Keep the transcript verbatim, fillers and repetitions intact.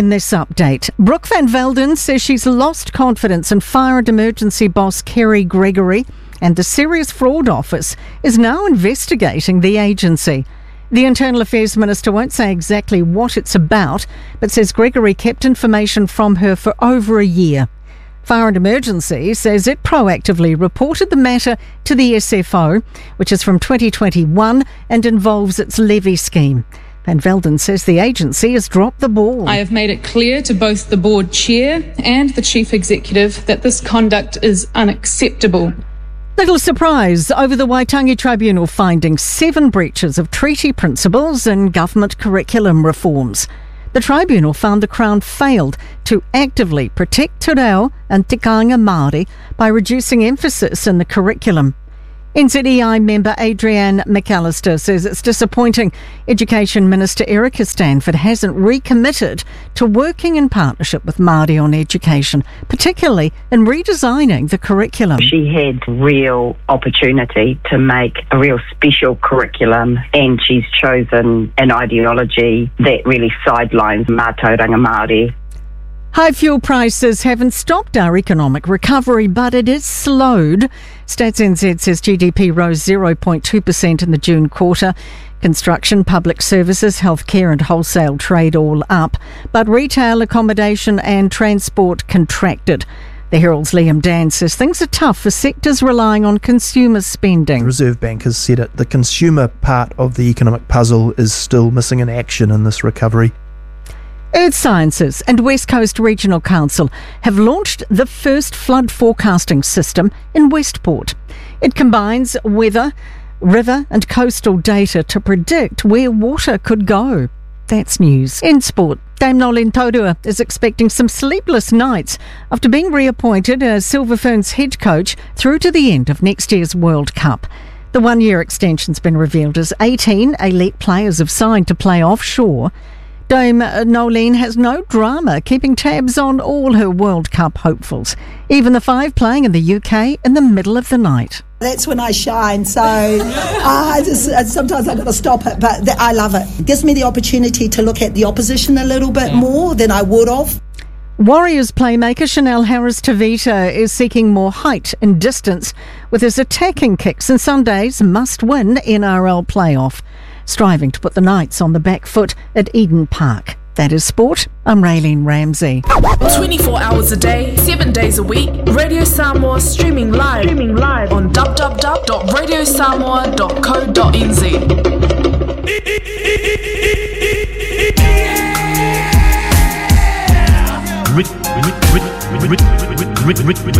In this update, Brooke Van Velden says she's lost confidence in Fire and Emergency boss Kerry Gregory, and the Serious Fraud Office is now investigating the agency. The Internal Affairs Minister won't say exactly what it's about, but says Gregory kept information from her for over a year. Fire and Emergency says it proactively reported the matter to the S F O, which is from twenty twenty-one and involves its levy scheme. Van Velden says the agency has dropped the ball. I have made it clear to both the board chair and the chief executive that this conduct is unacceptable. Little surprise over the Waitangi Tribunal finding seven breaches of treaty principles and government curriculum reforms. The tribunal found the Crown failed to actively protect Te Reo and Te Kāinga Māori by reducing emphasis in the curriculum. N Z E I member Adrienne McAllister says it's disappointing Education Minister Erica Stanford hasn't recommitted to working in partnership with Māori on education, particularly in redesigning the curriculum. She had real opportunity to make a real special curriculum, and she's chosen an ideology that really sidelines Mātauranga Māori. High fuel prices haven't stopped our economic recovery, but it is slowed. Stats N Z says G D P rose zero point two percent in the June quarter. Construction, public services, healthcare and wholesale trade all up, but retail, accommodation and transport contracted. The Herald's Liam Dan says things are tough for sectors relying on consumer spending. The Reserve Bank has said it. The consumer part of the economic puzzle is still missing in action in this recovery. Earth Sciences and West Coast Regional Council have launched the first flood forecasting system in Westport. It combines weather, river and coastal data to predict where water could go. That's news. In sport, Dame Nolene Taurua is expecting some sleepless nights after being reappointed as Silver Ferns head coach through to the end of next year's World Cup. The one-year extension's been revealed as eighteen elite players have signed to play offshore. Dame Nolene has no drama keeping tabs on all her World Cup hopefuls, even the five playing in the U K in the middle of the night. That's when I shine, so uh, I just, sometimes I've got to stop it, but th- I love it. It gives me the opportunity to look at the opposition a little bit more than I would have. Warriors playmaker Chanel Harris-Tavita is seeking more height and distance with his attacking kicks in Sunday's must-win N R L playoff, striving to put the Knights on the back foot at Eden Park. That is sport. I'm Raylene Ramsey. twenty-four hours a day, seven days a week. Radio Samoa streaming live, streaming live on w w w dot radio samoa dot co dot n z.